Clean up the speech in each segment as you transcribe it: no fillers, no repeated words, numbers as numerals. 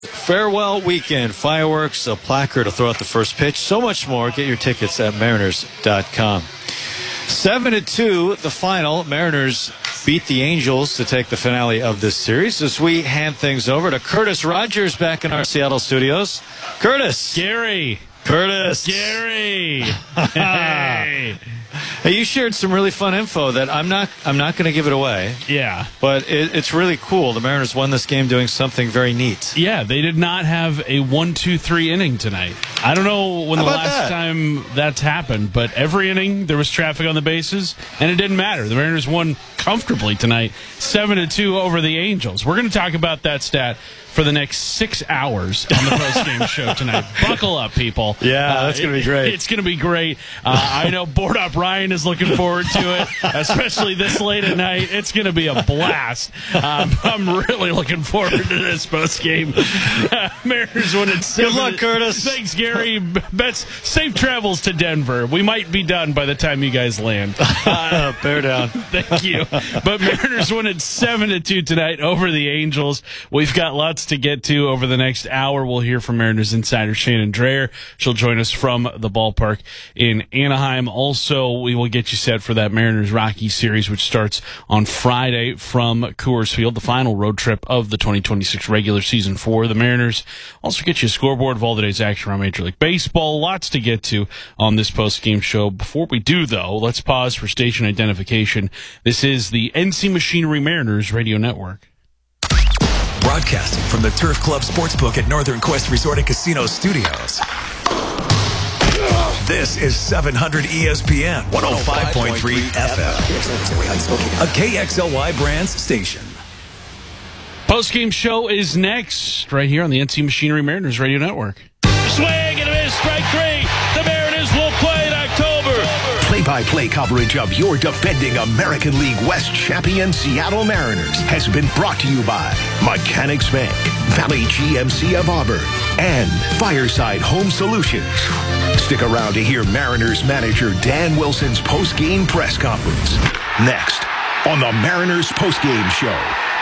Farewell weekend, fireworks, a placard to throw out the first pitch, so much more. Get your tickets at Mariners.com. 7-2, the final. Mariners beat the Angels to take the finale of this series as we hand things over to Curtis Rogers back in our Seattle studios. Curtis. Gary. Curtis. Gary. Hey. Hey, you shared some really fun info that I'm not going to give it away. Yeah. But it's really cool. The Mariners won this game doing something very neat. Yeah, they did not have a 1-2-3 inning tonight. I don't know when the last time that's happened, but every inning there was traffic on the bases, and it didn't matter. The Mariners won comfortably tonight, 7-2 over the Angels. We're going to talk about that stat for the next 6 hours on the post-game show tonight. Buckle up, people. Yeah, that's going to be great. It's going to be great. I know Board Up Ryan is looking forward to it, especially this late at night. It's going to be a blast. I'm really looking forward to this post-game. Mariners win it 7. Good luck, Curtis. Thanks, Gary. Safe travels to Denver. We might be done by the time you guys land. Bear down. Thank you. But Mariners win it 7-2 tonight over the Angels. We've got lots to get to over the next hour. We'll hear from Mariners insider Shannon Dreyer. She'll join us from the ballpark in Anaheim. Also, we will get you set for that Mariners Rockies series, which starts on Friday from Coors Field, the final road trip of the 2026 regular season for the Mariners. Also get you a scoreboard of all the day's action around Major League Baseball. Lots to get to on this post-game show. Before we do, though, let's pause for station identification. This is the NC Machinery Mariners Radio Network. Broadcasting from the Turf Club Sportsbook at Northern Quest Resort and Casino Studios. This is 700 ESPN 105.3 FM. A KXLY Brands station. Post-game show is next, right here on the NC Machinery Mariners Radio Network. Swing and a miss, strike 3. The Mariners will play in October. Play-by-play coverage of your defending American League West champion Seattle Mariners has been brought to you by Mechanics Bank, Valley GMC of Auburn, and Fireside Home Solutions. Stick around to hear Mariners manager Dan Wilson's post-game press conference. Next on the Mariners post-game show.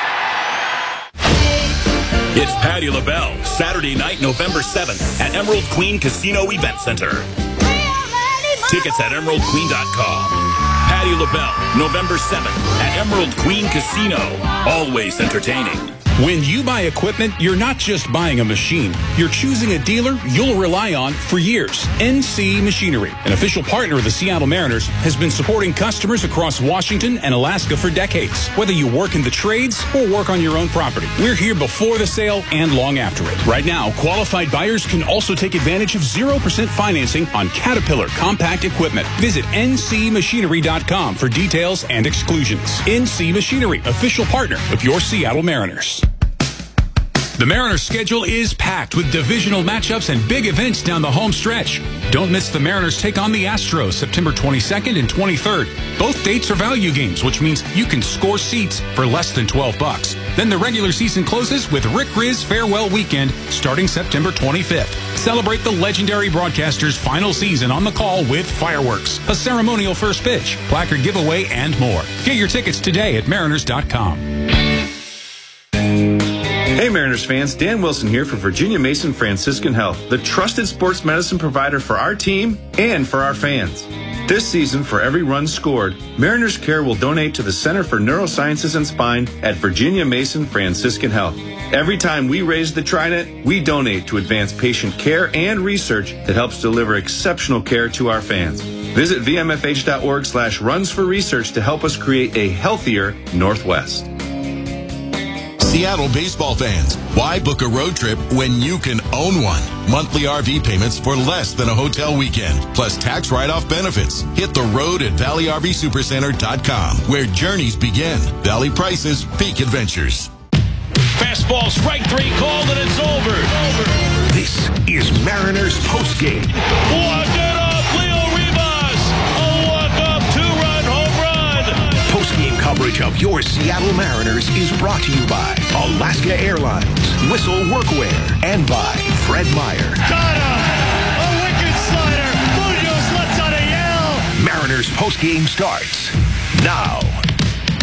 It's Patti LaBelle, Saturday night, November 7th at Emerald Queen Casino Event Center. Tickets at emeraldqueen.com. Patti LaBelle, November 7th at Emerald Queen Casino. Always entertaining. When you buy equipment, you're not just buying a machine. You're choosing a dealer you'll rely on for years. NC Machinery, an official partner of the Seattle Mariners, has been supporting customers across Washington and Alaska for decades. Whether you work in the trades or work on your own property, we're here before the sale and long after it. Right now, qualified buyers can also take advantage of 0% financing on Caterpillar compact equipment. Visit ncmachinery.com for details and exclusions. NC Machinery, official partner of your Seattle Mariners. The Mariners' schedule is packed with divisional matchups and big events down the home stretch. Don't miss the Mariners take on the Astros September 22nd and 23rd. Both dates are value games, which means you can score seats for less than $12. Then the regular season closes with Rick Rizz's Farewell Weekend starting September 25th. Celebrate the legendary broadcaster's final season on the call with fireworks, a ceremonial first pitch, placard giveaway, and more. Get your tickets today at Mariners.com. Hey Mariners fans, Dan Wilson here for Virginia Mason Franciscan Health, the trusted sports medicine provider for our team and for our fans. This season, for every run scored, Mariners Care will donate to the Center for Neurosciences and Spine at Virginia Mason Franciscan Health. Every time we raise the Trident, we donate to advance patient care and research that helps deliver exceptional care to our fans. Visit vmfh.org/runs for research to help us create a healthier Northwest. Seattle baseball fans, why book a road trip when you can own one? Monthly RV payments for less than a hotel weekend, plus tax write-off benefits. Hit the road at ValleyRVSupercenter.com, where journeys begin. Valley prices, peak adventures. Fastball, strike 3 called, and it's over. This is Mariners postgame. Walk it up, Leo Rivas. A walk-up 2-run home run. Postgame coverage of your Seattle Mariners is brought to you by Alaska Airlines, Whistle Workwear, and by Fred Meyer. Got him! A wicked slider. Munoz lets out a yell. Mariners postgame starts now.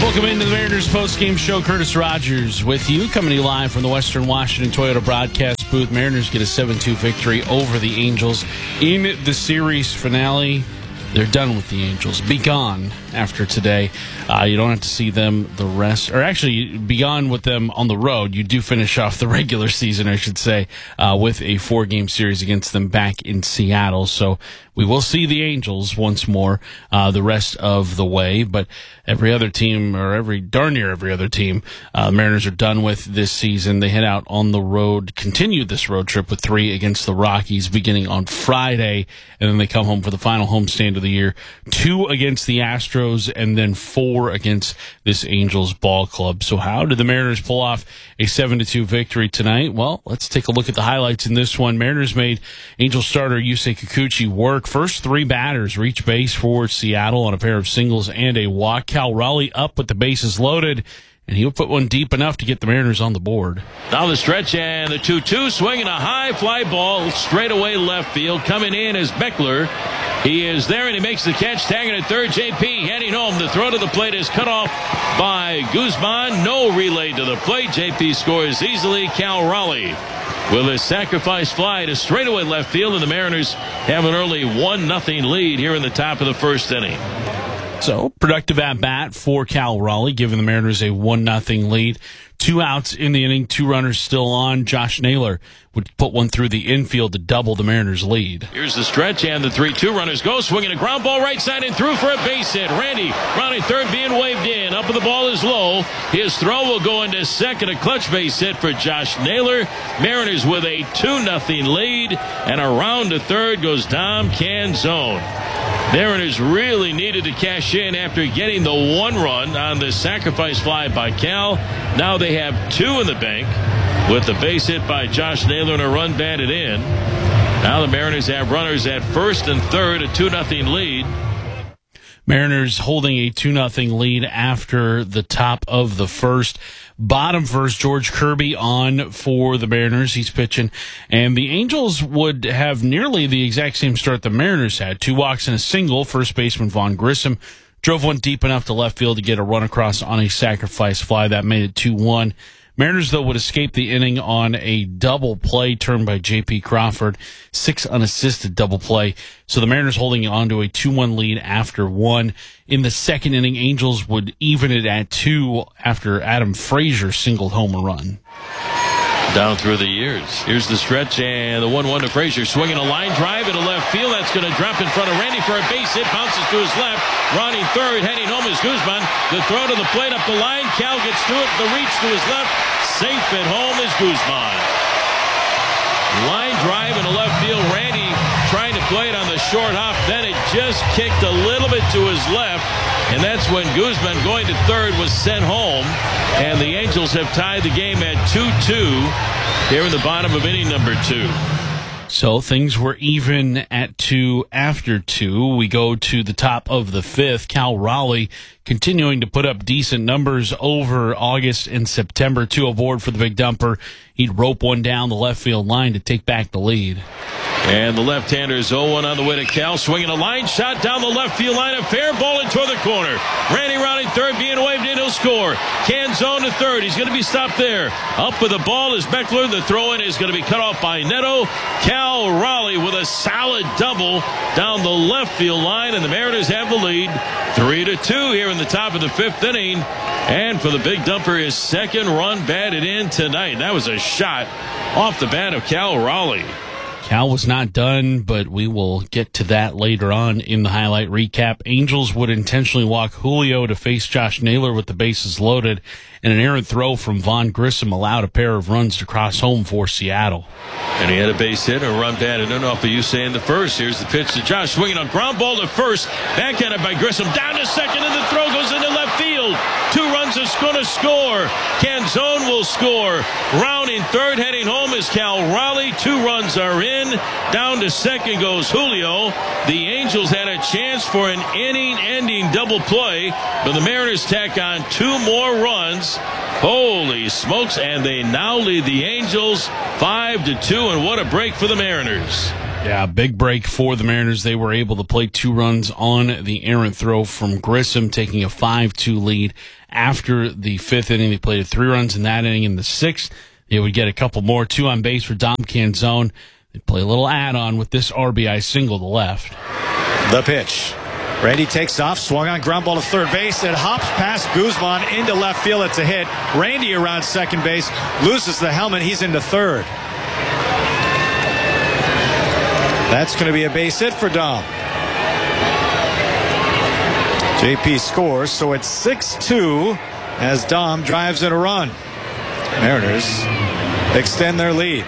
Welcome into the Mariners postgame show. Curtis Rogers with you, coming to you live from the Western Washington Toyota broadcast booth. Mariners get a 7-2 victory over the Angels in the series finale. They're done with the Angels. Be gone after today. You don't have to see them the rest, or actually be gone with them on the road. You do finish off the regular season, I should say, with a 4-game series against them back in Seattle. So we will see the Angels once more the rest of the way. But every other team, or darn near every other team, the Mariners are done with this season. They head out on the road, continue this road trip with 3 against the Rockies beginning on Friday, and then they come home for the final homestand of the year, 2 against the Astros, and then 4 against this Angels ball club. So how did the Mariners pull off a 7-2 victory tonight? Well, let's take a look at the highlights in this one. Mariners made Angels starter Yusei Kikuchi work. First 3 batters reach base for Seattle on a pair of singles and a walk. Cal Raleigh up with the bases loaded, and he'll put one deep enough to get the Mariners on the board. Down the stretch, and the 2-2, swinging a high fly ball straight away left field. Coming in is Beckler. He is there, and he makes the catch, tagging at third. JP heading home. The throw to the plate is cut off by Guzman. No relay to the plate. JP scores easily. Cal Raleigh with a sacrifice fly to straightaway left field, and the Mariners have an early 1-0 lead here in the top of the first inning. So, productive at-bat for Cal Raleigh, giving the Mariners a 1-0 lead. 2 outs in the inning, 2 runners still on. Josh Naylor would put one through the infield to double the Mariners' lead. Here's the stretch, and the 3-2 runners go, swinging a ground ball right side and through for a base hit. Randy rounding third, being waved in. Up and the ball is low. His throw will go into second, a clutch base hit for Josh Naylor. Mariners with a 2-0 lead, and around to third goes Dom Canzone. Mariners really needed to cash in after getting the 1 run on the sacrifice fly by Cal. Now they have 2 in the bank with the base hit by Josh Naylor and a run batted in. Now the Mariners have runners at first and third, a 2-0 lead. Mariners holding a 2-0 lead after the top of the first. Bottom first, George Kirby on for the Mariners. He's pitching. And the Angels would have nearly the exact same start the Mariners had. 2 walks and a single. First baseman Vaughn Grissom drove one deep enough to left field to get a run across on a sacrifice fly. That made it 2-1. Mariners, though, would escape the inning on a double play turned by J.P. Crawford. 6 unassisted double play. So the Mariners holding on to a 2-1 lead after 1. In the second inning, Angels would even it at 2 after Adam Frazier singled home a run. Down through the years. Here's the stretch, and the 1-1 to Frazier, swinging a line drive into left field. That's going to drop in front of Randy for a base hit. Bounces to his left. Rounding third, heading home is Guzman. The throw to the plate up the line. Cal gets to it. The reach to his left. Safe at home is Guzman. Line drive into left field. Randy trying to play it on the short hop. Then it just kicked a little bit to his left. And that's when Guzman, going to third, was sent home. And the Angels have tied the game at 2-2 here in the bottom of inning number 2. So things were even at 2 after 2. We go to the top of the 5th. Cal Raleigh continuing to put up decent numbers over August and September. 2 aboard for the big dumper. He'd rope one down the left field line to take back the lead. And the left-hander is 0-1 on the way to Cal, swinging a line shot down the left field line, a fair ball into the corner. Randy rounding third, being waved in, he'll score. Canzone to third, he's going to be stopped there. Up with the ball is Beckler, the throw-in is going to be cut off by Neto. Cal Raleigh with a solid double down the left field line, and the Mariners have the lead 3-2 here in the top of the 5th inning. And for the big dumper, his second run batted in tonight. That was a shot off the bat of Cal Raleigh. Cal was not done, but we will get to that later on in the highlight recap. Angels would intentionally walk Julio to face Josh Naylor with the bases loaded, and an errant throw from Vaughn Grissom allowed a pair of runs to cross home for Seattle. And he had a base hit, a run batted in off of Yusei in the first. Here's the pitch to Josh, swinging on ground ball to first. Backhanded by Grissom, down to second, and the throw goes into left field. 2 runs is going to score. Canzone will score. Rounding third, heading home is Cal Raleigh. 2 runs are in. Down to second goes Julio. The Angels had a chance for an inning-ending double play, but the Mariners tack on 2 more runs. Holy smokes, and they now lead the Angels 5-2, and what a break for the Mariners. Yeah, big break for the Mariners. They were able to play 2 runs on the errant throw from Grissom, taking a 5-2 lead. After the 5th inning, they played 3 runs in that inning. In the 6th, they would get a couple more, 2 on base for Dom Canzone. They play a little add-on with this RBI single to left. The pitch. Randy takes off, swung on, ground ball to third base. It hops past Guzman into left field. It's a hit. Randy around second base, loses the helmet. He's into third. That's going to be a base hit for Dom. JP scores, so it's 6-2 as Dom drives in a run. Mariners extend their lead.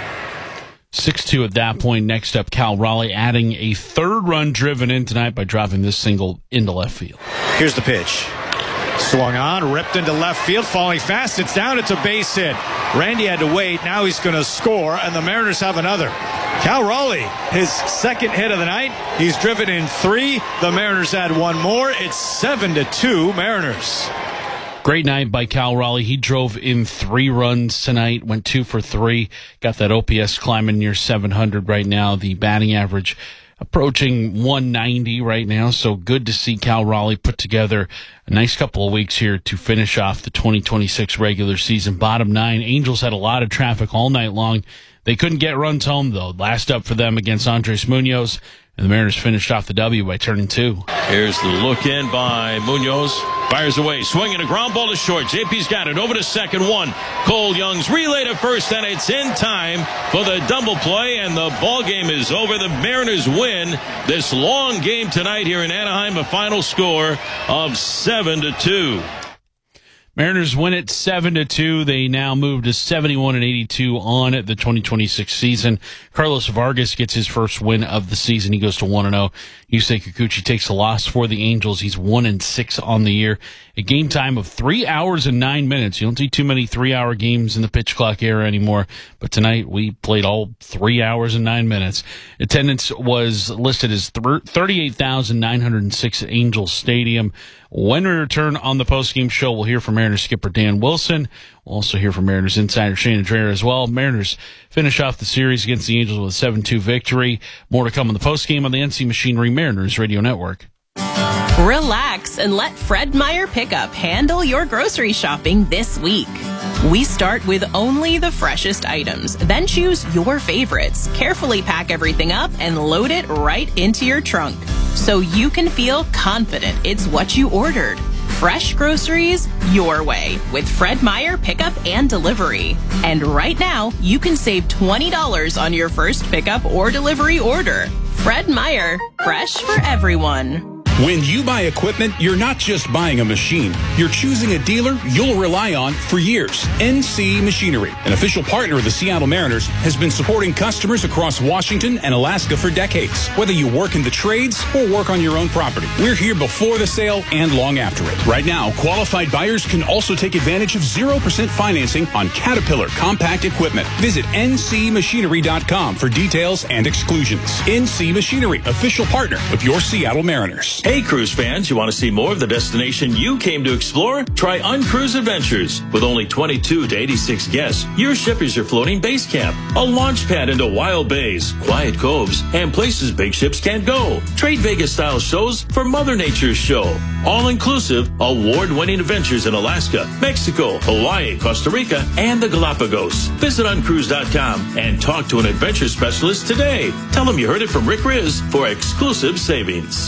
6-2 at that point. Next up, Cal Raleigh adding a 3rd run driven in tonight by dropping this single into left field. Here's the pitch. Swung on, ripped into left field, falling fast. It's down. It's a base hit. Randy had to wait. Now he's going to score, and the Mariners have another. Cal Raleigh, his 2nd hit of the night. He's driven in 3. The Mariners add 1 more. It's 7-2 Mariners. Great night by Cal Raleigh. He drove in 3 runs tonight, went 2 for 3, got that OPS climbing near 700 right now. The batting average approaching 190 right now, so good to see Cal Raleigh put together a nice couple of weeks here to finish off the 2026 regular season. Bottom 9, Angels had a lot of traffic all night long. They couldn't get runs home, though. Last up for them against Andres Munoz, and the Mariners finished off the W by turning 2. Here's the look in by Munoz. Fires away, swinging a ground ball to short. JP's got it over to second. 1. Cole Young's relay to first, and it's in time for the double play, and the ball game is over. The Mariners win this long game tonight here in Anaheim. A final score of 7-2. Mariners win it 7-2. They now move to 71-82 on the 2026 season. Carlos Vargas gets his first win of the season. He goes to 1-0. Yusei Kikuchi takes a loss for the Angels. He's 1-6 on the year. A game time of 3 hours and 9 minutes. You don't see too many 3-hour games in the pitch clock era anymore. But tonight we played all 3 hours and 9 minutes. Attendance was listed as 38,906 at Angels Stadium. When we return on the postgame show, we'll hear from Mariners skipper Dan Wilson. We'll also hear from Mariners insider Shannon Drayer as well. Mariners finish off the series against the Angels with a 7-2 victory. More to come on the postgame on the NC Machinery Mariners Radio Network. Relax and let Fred Meyer Pickup handle your grocery shopping this week. We start with only the freshest items, then choose your favorites. Carefully pack everything up and load it right into your trunk so you can feel confident it's what you ordered. Fresh groceries your way with Fred Meyer Pickup and Delivery. And right now, you can save $20 on your first pickup or delivery order. Fred Meyer, fresh for everyone. When you buy equipment, you're not just buying a machine. You're choosing a dealer you'll rely on for years. NC Machinery, an official partner of the Seattle Mariners, has been supporting customers across Washington and Alaska for decades. Whether you work in the trades or work on your own property, we're here before the sale and long after it. Right now, qualified buyers can also take advantage of 0% financing on Caterpillar compact equipment. Visit ncmachinery.com for details and exclusions. NC Machinery, official partner of your Seattle Mariners. Hey, cruise fans, you want to see more of the destination you came to explore? Try Uncruise Adventures. With only 22 to 86 guests, your ship is your floating base camp, a launch pad into wild bays, quiet coves, and places big ships can't go. Trade Vegas-style shows for Mother Nature's show. All-inclusive, award-winning adventures in Alaska, Mexico, Hawaii, Costa Rica, and the Galapagos. Visit uncruise.com and talk to an adventure specialist today. Tell them you heard it from Rick Riz for exclusive savings.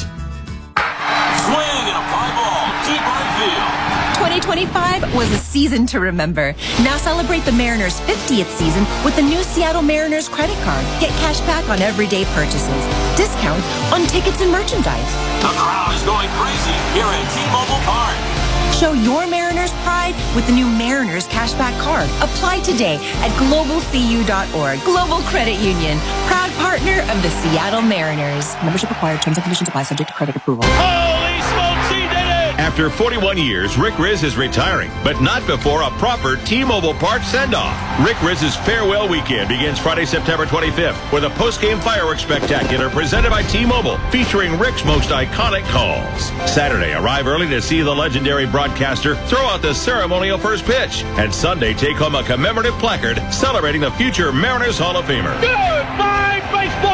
Swing and a fly ball, deep right field. 2025 was a season to remember. Now celebrate the Mariners' 50th season with the new Seattle Mariners credit card. Get cash back on everyday purchases, discounts on tickets and merchandise. The crowd is going crazy here at T-Mobile Park. Show your Mariners pride with the new Mariners Cashback Card. Apply today at globalcu.org. Global Credit Union, proud partner of the Seattle Mariners. Membership required. Terms and conditions apply. Subject to credit approval. Holy smokes, he did it! After 41 years, Rick Riz is retiring, but not before a proper T-Mobile Park send-off. Rick Riz's farewell weekend begins Friday, September 25th with a post-game fireworks spectacular presented by T-Mobile, featuring Rick's most iconic calls. Saturday, arrive early to see the legendary broadcaster throw out the ceremonial first pitch. And Sunday, take home a commemorative placard celebrating the future Mariners Hall of Famer. Goodbye, baseball!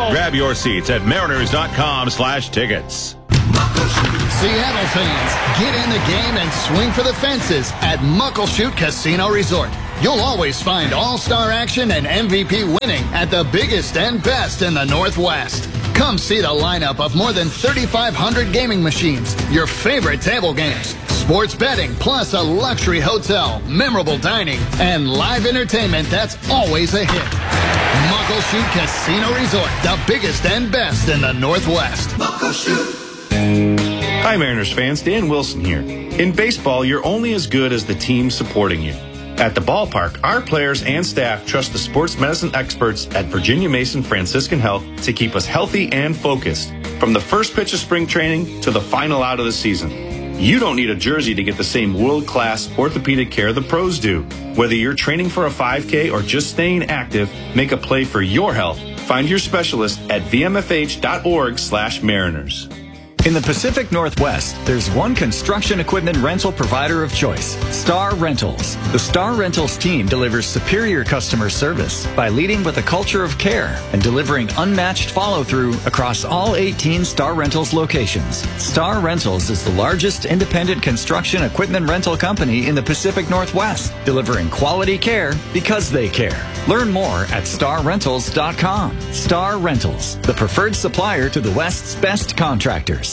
Grab your seats at mariners.com/tickets. Seattle fans, get in the game and swing for the fences at Muckleshoot Casino Resort. You'll always find all-star action and MVP winning at the biggest and best in the Northwest. Come see the lineup of more than 3,500 gaming machines, your favorite table games, sports betting, plus a luxury hotel, memorable dining, and live entertainment that's always a hit. Muckleshoot Casino Resort, the biggest and best in the Northwest. Muckleshoot. Hi, Mariners fans. Dan Wilson here. In baseball, you're only as good as the team supporting you. At the ballpark, our players and staff trust the sports medicine experts at Virginia Mason Franciscan Health to keep us healthy and focused, from the first pitch of spring training to the final out of the season. You don't need a jersey to get the same world-class orthopedic care the pros do. Whether you're training for a 5K or just staying active, make a play for your health. Find your specialist at vmfh.org/Mariners. In the Pacific Northwest, there's one construction equipment rental provider of choice, Star Rentals. The Star Rentals team delivers superior customer service by leading with a culture of care and delivering unmatched follow-through across all 18 Star Rentals locations. Star Rentals is the largest independent construction equipment rental company in the Pacific Northwest, delivering quality care because they care. Learn more at starrentals.com. Star Rentals, the preferred supplier to the West's best contractors.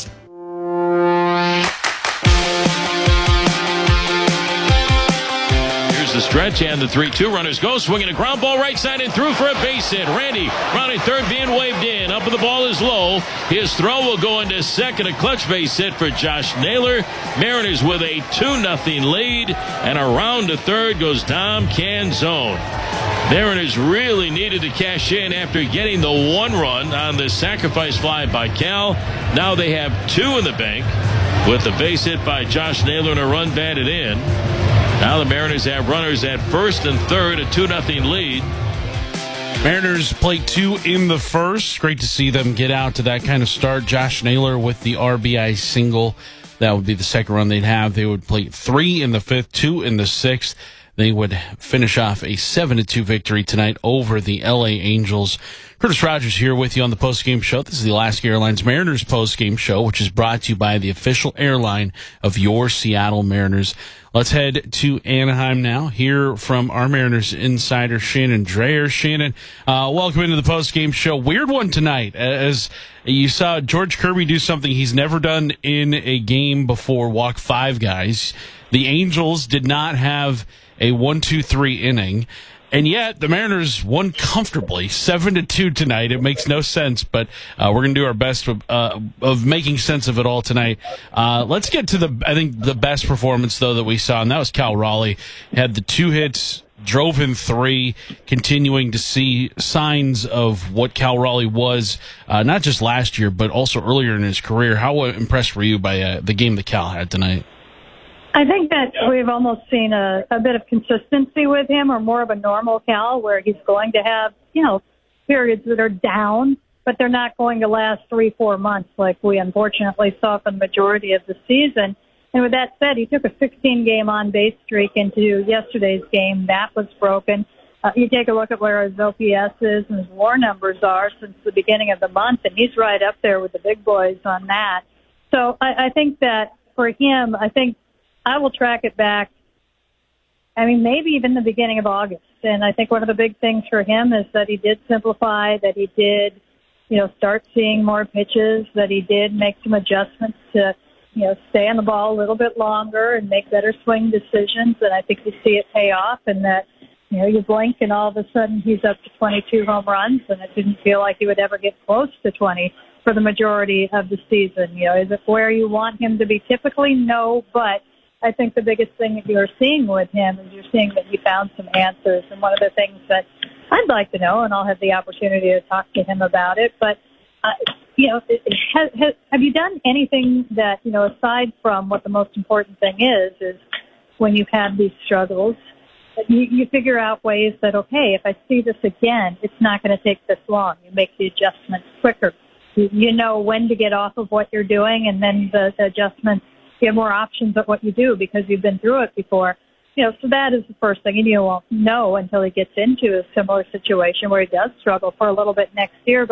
The stretch and the 3-2 runners go, swinging a ground ball right side and through for a base hit. Randy rounding third, being waved in. Up and the ball is low. His throw will go into second. A clutch base hit for Josh Naylor. Mariners with a 2-0 lead, and around to third goes Dom Canzone. Mariners really needed to cash in after getting the one run on the sacrifice fly by Cal. Now they have two in the bank with the base hit by Josh Naylor and a run batted in. Now the Mariners have runners at first and third, a 2-0 lead. Mariners played two in the first. Great to see them get out to that kind of start. Josh Naylor with the RBI single. That would be the second run they'd have. They would play 3 in the fifth, 2 in the sixth. They would finish off a 7-2 victory tonight over the LA Angels. Curtis Rogers here with you on the postgame show. This is the Alaska Airlines Mariners postgame show, which is brought to you by the official airline of your Seattle Mariners. Let's head to Anaheim now. Hear from our Mariners insider, Shannon Drayer. Shannon, welcome into the postgame show. Weird one tonight, as you saw George Kirby do something he's never done in a game before, walk 5 guys. The Angels did not have a 1-2-3 inning. And yet, the Mariners won comfortably, 7-2 tonight. It makes no sense, but we're going to do our best of making sense of it all tonight. Let's get to the best performance, though, that we saw, and that was Cal Raleigh. Had the 2 hits, drove in 3, continuing to see signs of what Cal Raleigh was, not just last year, but also earlier in his career. How impressed were you by the game that Cal had tonight? I think that we've almost seen a bit of consistency with him, or more of a normal Cal, where he's going to have, periods that are down, but they're not going to last 3-4 months like we unfortunately saw for the majority of the season. And with that said, he took a 16-game on-base streak into yesterday's game. That was broken. You take a look at where his OPS is and his WAR numbers are since the beginning of the month, and he's right up there with the big boys on that. So I think that for him, I will track it back, maybe even the beginning of August. And I think one of the big things for him is that he did simplify, that he did, start seeing more pitches, that he did make some adjustments to, stay on the ball a little bit longer and make better swing decisions. And I think you see it pay off, and that, you blink and all of a sudden he's up to 22 home runs, and it didn't feel like he would ever get close to 20 for the majority of the season. Is it where you want him to be? Typically, no, but I think the biggest thing that you're seeing with him is you're seeing that he found some answers. And one of the things that I'd like to know, and I'll have the opportunity to talk to him about it, but, have you done anything that, aside from what the most important thing is when you've had these struggles, you figure out ways that, okay, if I see this again, it's not going to take this long. You make the adjustments quicker. You know when to get off of what you're doing, and then the adjustments, you have more options at what you do because you've been through it before. So that is the first thing, and you won't know until he gets into a similar situation where he does struggle for a little bit next year. But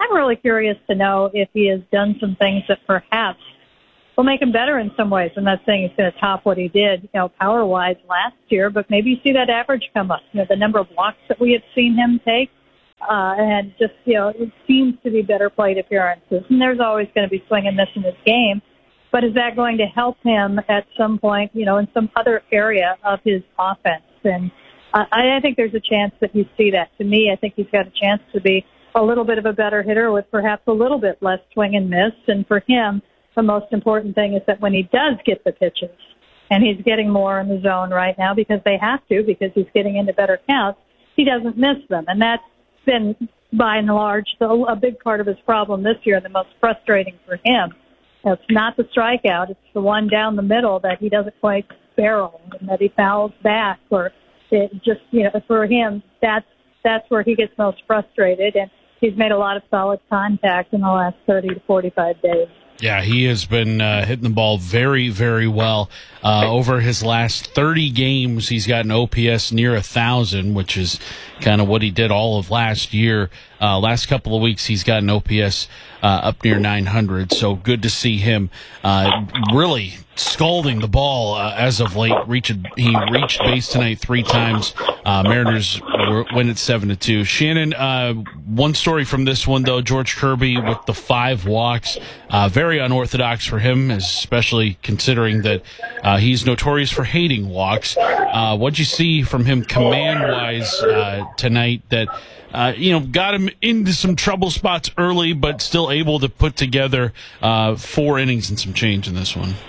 I'm really curious to know if he has done some things that perhaps will make him better in some ways. I'm not saying he's going to top what he did, power-wise last year, but maybe you see that average come up. The number of walks that we have seen him take, and just, it seems to be better plate appearances. And there's always going to be swing and miss in his game. But is that going to help him at some point, in some other area of his offense? And I think there's a chance that you see that. To me, I think he's got a chance to be a little bit of a better hitter with perhaps a little bit less swing and miss. And for him, the most important thing is that when he does get the pitches, and he's getting more in the zone right now because they have to, because he's getting into better counts, he doesn't miss them. And that's been, by and large, a big part of his problem this year, the most frustrating for him. It's not the strikeout, it's the one down the middle that he doesn't quite barrel, and that he fouls back, or it just, for him, that's where he gets most frustrated, and he's made a lot of solid contact in the last 30 to 45 days. Yeah, he has been hitting the ball very, very well. Over his last 30 games, he's got an OPS near 1,000, which is kind of what he did all of last year. Last couple of weeks, he's got an OPS up near 900, so good to see him really scalding the ball as of late. He reached base tonight 3 times. Mariners win at 7-2. Shannon, one story from this one, though, George Kirby with the 5 walks. Very unorthodox for him, especially considering that he's notorious for hating walks. What'd you see from him command-wise tonight that got him into some trouble spots early, but still able to put together 4 innings and some change in this one?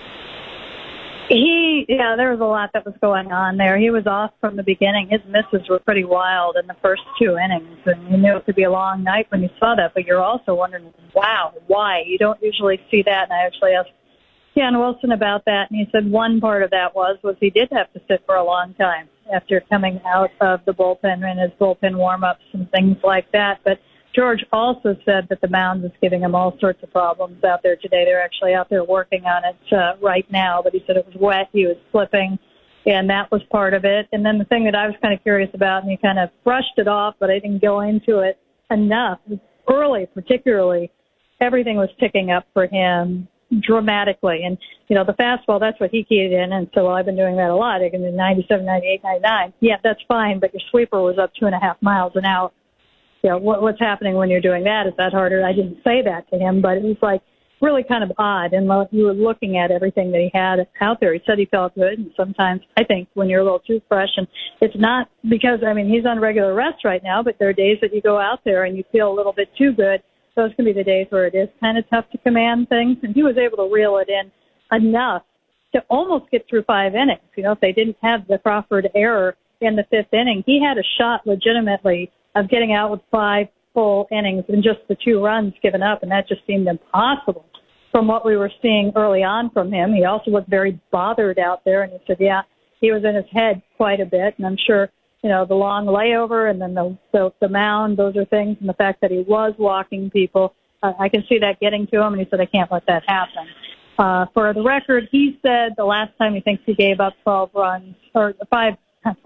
There was a lot that was going on there. He was off from the beginning. His misses were pretty wild in the first 2 innings, and you knew it could be a long night when you saw that, but you're also wondering, wow, why? You don't usually see that, and I actually asked Ken Wilson about that, and he said one part of that was he did have to sit for a long time after coming out of the bullpen and his bullpen warm-ups and things like that. But George also said that the mound is giving him all sorts of problems out there today. They're actually out there working on it right now, but he said it was wet, he was slipping, and that was part of it. And then the thing that I was kind of curious about, and he kind of brushed it off, but I didn't go into it enough. Early, particularly, everything was picking up for him dramatically. And, the fastball, that's what he keyed in. And so I've been doing that a lot. I can do 97, 98, 99. Yeah, that's fine, but your sweeper was up 2.5 miles an hour. What's happening when you're doing that? Is that harder? I didn't say that to him, but it was like really kind of odd. And you were looking at everything that he had out there. He said he felt good. And sometimes I think when you're a little too fresh, and it's not because, he's on regular rest right now, but there are days that you go out there and you feel a little bit too good. Those can be the days where it is kind of tough to command things. And he was able to reel it in enough to almost get through 5 innings. If they didn't have the Crawford error in the 5th inning, he had a shot legitimately of getting out with 5 full innings and just the 2 runs given up, and that just seemed impossible from what we were seeing early on from him. He also looked very bothered out there, and he said, he was in his head quite a bit, and I'm sure, the long layover and then the mound, those are things, and the fact that he was walking people, I can see that getting to him, and he said, I can't let that happen. For the record, he said the last time he thinks he gave up 12 runs, or 5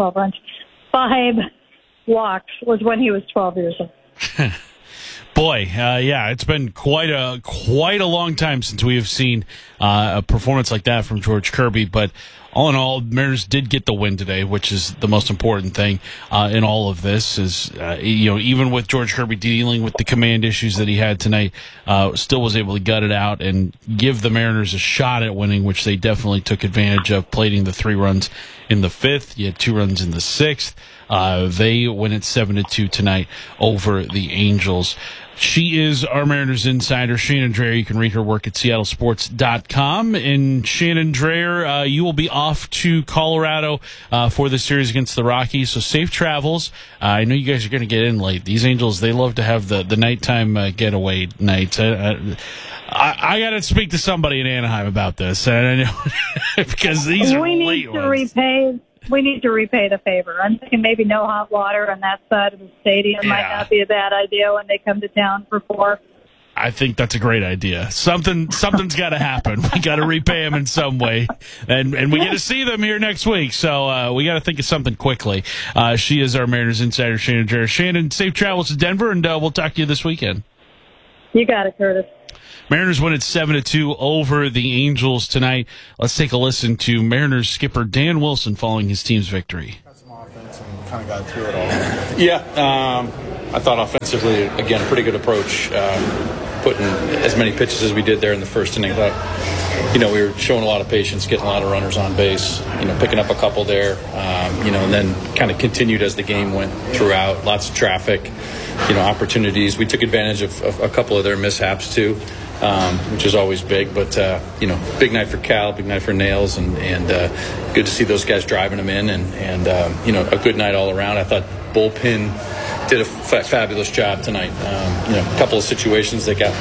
walks was when he was 12 years old. Boy, it's been quite a long time since we have seen a performance like that from George Kirby. But all in all, Mariners did get the win today, which is the most important thing in all of this. Is even with George Kirby dealing with the command issues that he had tonight, still was able to gut it out and give the Mariners a shot at winning, which they definitely took advantage of, plating the 3 runs in the 5th. You had 2 runs in the 6th. They win at 7-2 tonight over the Angels. She is our Mariners insider, Shannon Drayer. You can read her work at seattlesports.com. And Shannon Drayer, you will be off to Colorado for the series against the Rockies, so safe travels. I know you guys are going to get in late. These Angels, they love to have the nighttime getaway nights. I got to speak to somebody in Anaheim about this, and I know because these are late ones. We need to repay the favor. I'm thinking maybe no hot water on that side of the stadium might not be a bad idea when they come to town for 4. I think that's a great idea. Something's got to happen. We got to repay them in some way, and we get to see them here next week. So we got to think of something quickly. She is our Mariners insider, Shannon Drayer. Shannon, safe travels to Denver, and we'll talk to you this weekend. You got it, Curtis. Mariners win at 7-2 over the Angels tonight. Let's take a listen to Mariners skipper Dan Wilson following his team's victory. Got some offense and kind of got through it all. Yeah, I thought offensively, again, pretty good approach. Putting as many pitches as we did there in the first inning. I thought, we were showing a lot of patience, getting a lot of runners on base, picking up a couple there, and then kind of continued as the game went throughout. Lots of traffic, opportunities. We took advantage of a couple of their mishaps too, which is always big. But, big night for Cal, big night for Nails, and good to see those guys driving them in, and a good night all around. I thought bullpen did a fabulous job tonight. A couple of situations that got,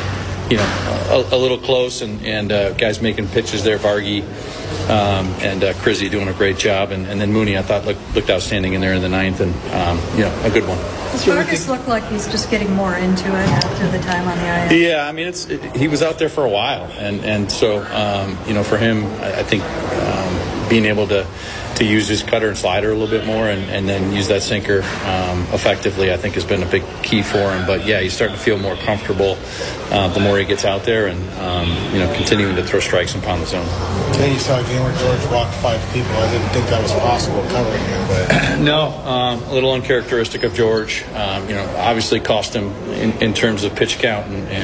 a little close, and guys making pitches there, Vargy and Crizzy doing a great job, and then Mooney I thought looked outstanding in there in the ninth, and a good one. Does Vargas look like he's just getting more into it after the time on the IL? Yeah, I mean he was out there for a while, and so for him I think being able to use his cutter and slider a little bit more, and then use that sinker effectively, I think has been a big key for him. But yeah, he's starting to feel more comfortable the more he gets out there, and continuing to throw strikes and pound the zone. Today you saw a game where George walked 5 people. I didn't think that was possible covering him, but no, a little uncharacteristic of George. Obviously cost him in terms of pitch count,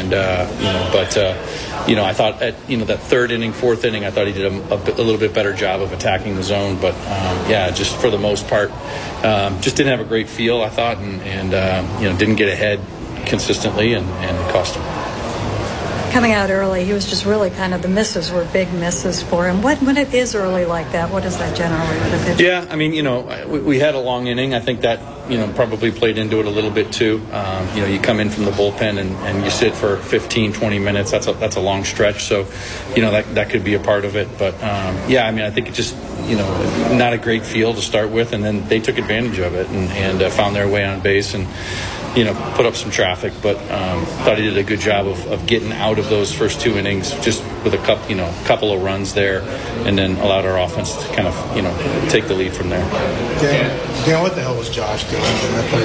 but I thought at that third inning, fourth inning, I thought he did a little bit better job of attacking the zone, but just for the most part, just didn't have a great feel, I thought, and didn't get ahead consistently, and cost him. Coming out early, he was just really kind of, the misses were big misses for him. When it is early like that, what is that generally with a pitcher? Yeah, I mean, we had a long inning. I think that, probably played into it a little bit too. You come in from the bullpen and you sit for 15, 20 minutes. That's a long stretch. So, that could be a part of it. But, I think it just, not a great feel to start with. And then they took advantage of it and found their way on base and, put up some traffic, but thought he did a good job of getting out of those first 2 innings just with a couple of runs there, and then allowed our offense to kind of, take the lead from there. Dan, what the hell was Josh doing in that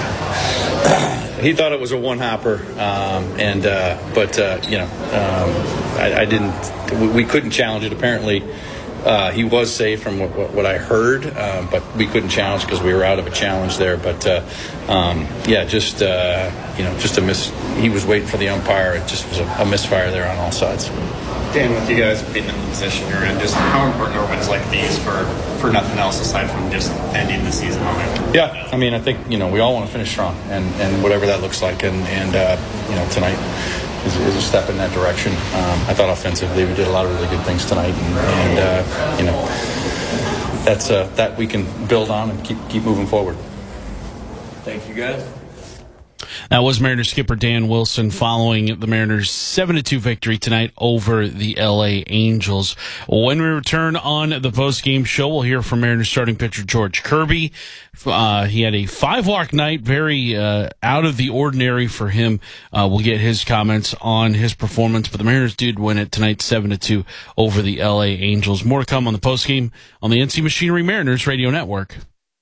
play base? He thought it was a one-hopper, I didn't. We couldn't challenge it. Apparently, he was safe from what I heard, but we couldn't challenge because we were out of a challenge there. But just a miss. He was waiting for the umpire. It just was a misfire there on all sides. Dan, with you guys being in the position you're in, just how important are wins like these for nothing else aside from just ending the season on it? Yeah, I mean, I think we all want to finish strong, and whatever that looks like, and tonight is a step in that direction. I thought offensively we did a lot of really good things tonight, and that's that we can build on and keep moving forward. Thank you, guys. That was Mariners skipper Dan Wilson following the Mariners 7-2 victory tonight over the LA Angels. When we return on the post-game show, we'll hear from Mariners starting pitcher George Kirby. He had a 5-walk night, very out of the ordinary for him. We'll get his comments on his performance, but the Mariners did win it tonight 7-2 over the LA Angels. More to come on the post-game on the NC Machinery Mariners Radio Network.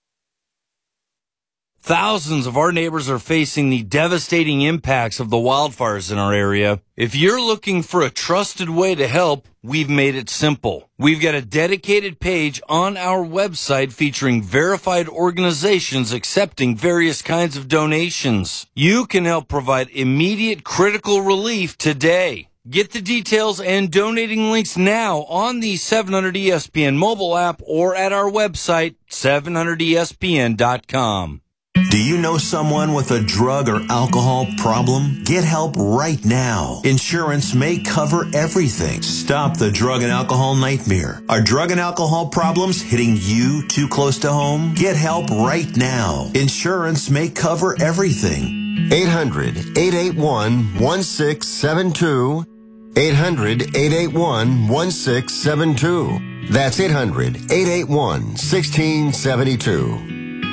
Thousands of our neighbors are facing the devastating impacts of the wildfires in our area. If you're looking for a trusted way to help, we've made it simple. We've got a dedicated page on our website featuring verified organizations accepting various kinds of donations. You can help provide immediate critical relief today. Get the details and donating links now on the 700ESPN mobile app or at our website, 700ESPN.com. Do you know someone with a drug or alcohol problem? Get help right now. Insurance may cover everything. Stop the drug and alcohol nightmare. Are drug and alcohol problems hitting you too close to home? Get help right now. Insurance may cover everything. 800-881-1672. 800-881-1672. That's 800-881-1672.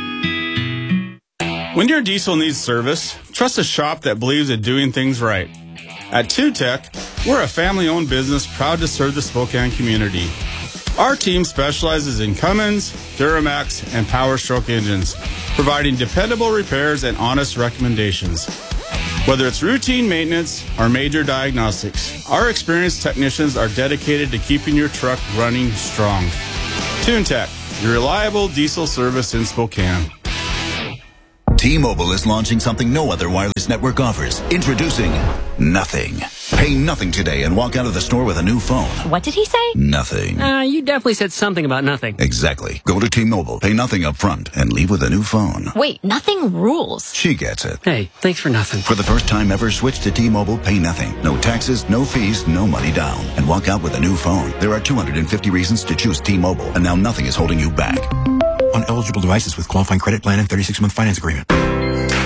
When your diesel needs service, trust a shop that believes in doing things right. At 2Tech, we're a family-owned business proud to serve the Spokane community. Our team specializes in Cummins, Duramax, and Power Stroke engines, providing dependable repairs and honest recommendations. Whether it's routine maintenance or major diagnostics, our experienced technicians are dedicated to keeping your truck running strong. TuneTech, your reliable diesel service in Spokane. T-Mobile is launching something no other wireless network offers. Introducing Nothing. Pay nothing today and walk out of the store with a new phone. What did he say? Nothing. You definitely said something about nothing. Exactly. Go to T-Mobile, pay nothing up front, and leave with a new phone. Wait, nothing rules. She gets it. Hey, thanks for nothing. For the first time ever, switch to T-Mobile, pay nothing. No taxes, no fees, no money down. And walk out with a new phone. There are 250 reasons to choose T-Mobile, and now nothing is holding you back. On eligible devices with qualifying credit plan and 36-month finance agreement.